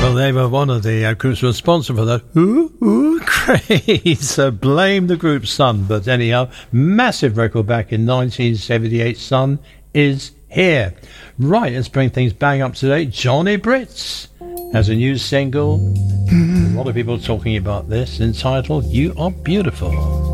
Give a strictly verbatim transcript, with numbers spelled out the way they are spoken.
Well, they were one of the uh, groups responsible for that ooh, ooh craze. So blame the group Sun. But anyhow, massive record back in nineteen seventy-eight. Sun is here. Right, let's bring things bang up to date. Johnny Brits has a new single. A lot of people talking about this, entitled You Are Beautiful.